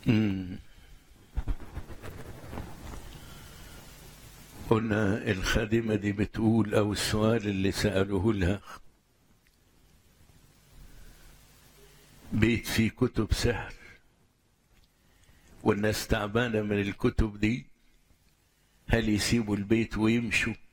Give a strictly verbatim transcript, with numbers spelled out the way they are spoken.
مم. قلنا الخادمة دي بتقول، أو السؤال اللي سألوه لها: بيت فيه كتب سحر والناس تعبانة من الكتب دي، هل يسيبوا البيت ويمشوا